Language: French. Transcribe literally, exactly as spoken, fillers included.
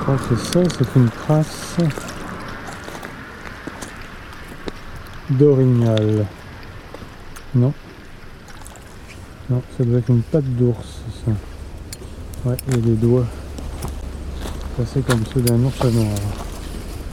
crois que c'est ça, c'est une trace d'orignal. Non. Non, ça doit être une patte d'ours, ça. Ouais, il y a des doigts. C'est comme ceux d'un ours noir.